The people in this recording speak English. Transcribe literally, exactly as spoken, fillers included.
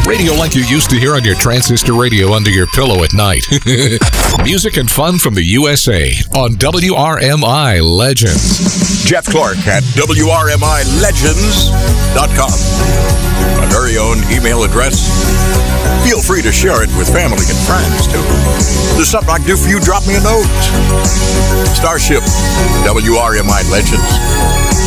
Radio like you used to hear on your transistor radio under your pillow at night. Music and fun from the U S A on W R M I Legends. Jeff Clark at W R M I Legends dot com. My very own email address. Feel free to share it with family and friends, too. There's something I can do for you, drop me a note. Starship, W R M I Legends.